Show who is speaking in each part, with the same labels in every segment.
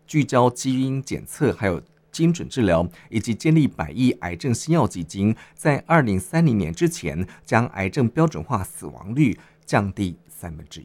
Speaker 1: 聚焦基因检测，还有精准治疗，以及建立100亿癌症新药基金，在2030年之前将癌症标准化死亡率降低1/3。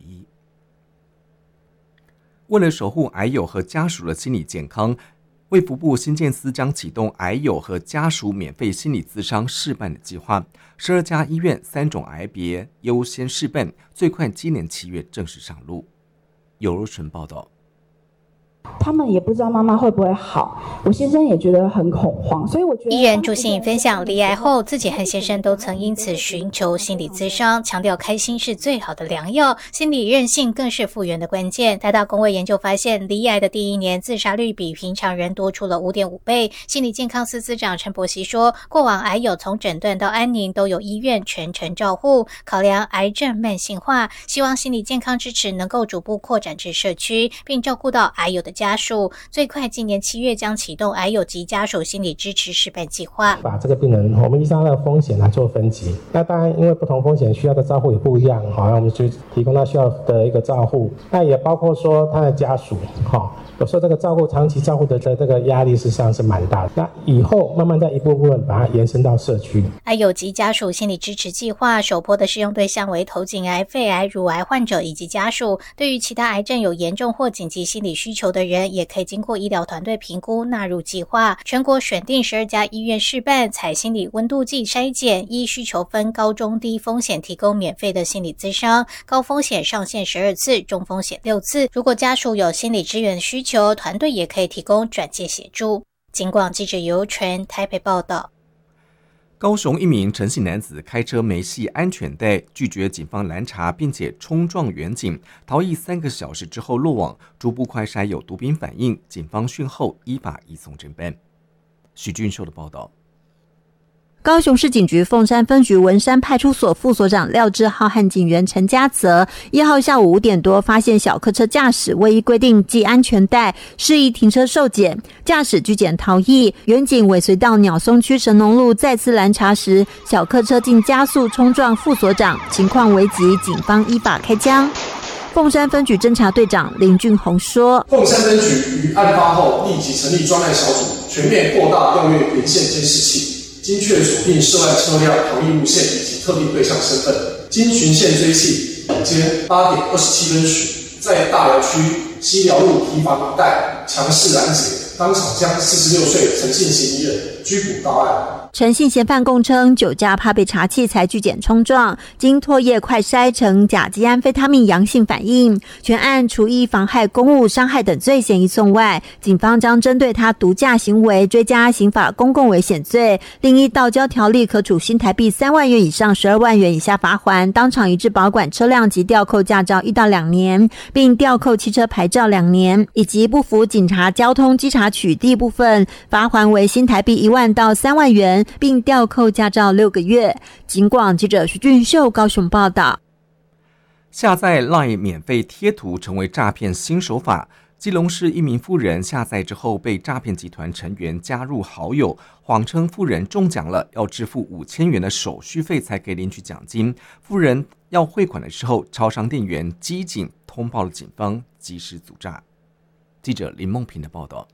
Speaker 1: 为了守护癌友和家属的心理健康，卫福部新建司将启动癌友和家属免费心理咨商试办的计划，12家医院3种癌别优先试办，最快今年7月正式上路。尤若纯报道。
Speaker 2: 他们也不知道妈妈会不会好，我先生也觉得很恐慌，所以我觉得
Speaker 3: 艺人朱心怡分享，罹癌后自己和先生都曾因此寻求心理咨商，强调开心是最好的良药，心理韧性更是复原的关键。台大公卫研究发现，罹癌的第1年自杀率比平常人多出了5.5倍。心理健康司司长陈柏希说，过往癌友从诊断到安宁都有医院全程照护，考量癌症慢性化，希望心理健康支持能够逐步扩展至社区，并照顾到癌友的家属，最快今年7月将启动癌友及家属心理支持示范计划，
Speaker 4: 把这个病人我们依照他的风险来做分级。那当然，因为不同风险需要的照护也不一样，好，那我们就提供他需要的一个照护。那也包括说他的家属，好，有时候这个照顾长期照顾的这个压力实际上是蛮大的。那以后慢慢再一步步把它延伸到社区。
Speaker 3: 癌友及家属心理支持计划首波的适用对象为头颈癌、肺癌、乳癌患者以及家属。对于其他癌症有严重或紧急心理需求的人，也可以经过医疗团队评估纳入计划。全国选定12家医院试办，采心理温度计筛检，依需求分高中低风险提供免费的心理咨商，高风险上限12次，中风险6次。如果家属有心理支援需求，团队也可以提供转介协助。警广记者尤纯台北报道。
Speaker 1: 高雄一名陈姓男子开车没系安全带，拒绝警方拦查，并且冲撞远警，逃逸3个小时之后落网，初步快筛有毒品反应，警方讯后依法移送侦办。许俊秀的报道。
Speaker 5: 高雄市警局凤山分局文山派出所副所长廖志浩和警员陈家泽1号下午5点多发现小客车驾驶未依规定系安全带，示意停车受检，驾驶拒检逃逸。远警尾随到鸟松区神农路再次拦查时，小客车竟加速冲撞副所长，情况危急，警方依法开枪。凤山分局侦查队长林俊宏说，
Speaker 6: 凤山分局于案发后立即成立专案小组，全面扩大调阅沿线监视器，精确锁定涉案车辆逃逸路线以及特定对象身份。经循线追缉，午间8点27分许，在大寮区西寮路堤防一带强势拦截，当场将46岁陈姓嫌疑人拘捕到案。
Speaker 5: 陈姓嫌犯供称，酒驾怕被查器才拒检冲撞，经唾液快筛呈甲基安非他命阳性反应，全案除依妨害公务伤害等罪嫌移送外，警方将针对他毒驾行为追加刑法公共危险罪，另依道交条例可处新台币3万元以上12万元以下罚锾，当场移至保管车辆及吊扣驾照1到2年，并吊扣汽车牌照2年，以及不服警察交通稽查取缔部分，罚锾为新台币1万到3万元，并吊扣驾照6个月。警广记者徐俊秀高雄报道。
Speaker 1: 下载 LINE 免费贴图成为诈骗新手法。基隆市一名妇人下载之后被诈骗集团成员加入好友，谎称妇人中奖了，要支付5000元的手续费才可以领取奖金。妇人要汇款的时候，超商店员机警通报了警方，及时阻诈。记者林梦平的报道。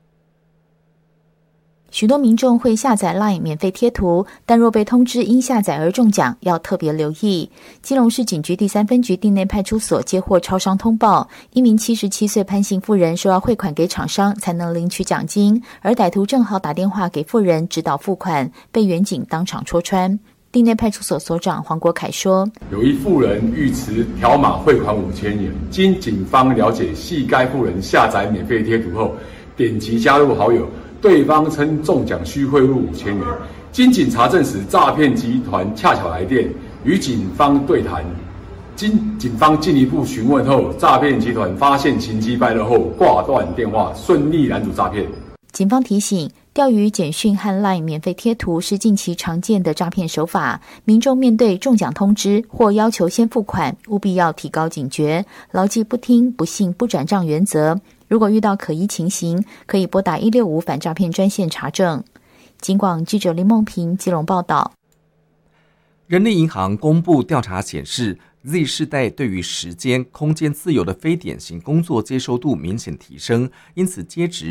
Speaker 7: 许多民众会下载 LINE 免费贴图，但若被通知因下载而中奖，要特别留意。基隆市警局第3分局地内派出所接获超商通报，一名77岁潘姓妇人说要汇款给厂商才能领取奖金，而歹徒正好打电话给妇人指导付款，被员警当场戳穿。地内派出所所长黄国凯说，
Speaker 8: 有一妇人欲持条码汇款5000元，经警方了解系该妇人下载免费贴图后，点击加入好友，对方称中奖需汇入5000元，经警查证时，诈骗集团恰巧来电与警方对谈。经警方进一步询问后，诈骗集团发现情机败露后挂断电话，顺利拦阻诈骗。
Speaker 7: 警方提醒，钓鱼、简讯和 LINE 免费贴图是近期常见的诈骗手法，民众面对中奖通知或要求先付款，务必要提高警觉，牢记不听、不信、不转账原则。如果遇到可疑情形，可以拨打165反诈骗专线查证。警广记者林梦平基隆报道。
Speaker 1: 人力银行公布调查显示， Z 世代对于时间、空间自由的非典型工作接受度明显提升，因此接职